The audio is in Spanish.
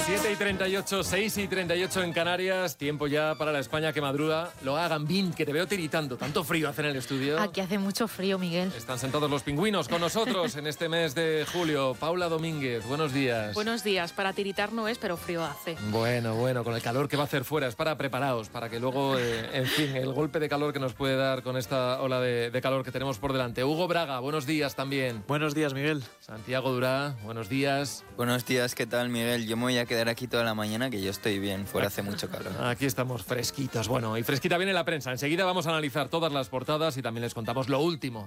7:38, 6:38 en Canarias. Tiempo ya para la España que madruga. Lo hagan bien, que te veo tiritando. Tanto frío hace en el estudio. Aquí hace mucho frío, Miguel. Están sentados los pingüinos con nosotros en este mes de julio. Paula Domínguez, buenos días. Buenos días. Para tiritar no es, pero frío hace. Bueno, con el calor que va a hacer fuera. Es para preparaos, para que luego, en fin, el golpe de calor que nos puede dar con esta ola de calor que tenemos por delante. Hugo Braga, buenos días también. Buenos días, Miguel. Santiago Durá, buenos días. Buenos días, ¿qué tal, Miguel? Yo me voy a quedar aquí toda la mañana, que yo estoy bien, fuera hace mucho calor. Aquí estamos fresquitos. Bueno, y fresquita viene la prensa. Enseguida vamos a analizar todas las portadas y también les contamos lo último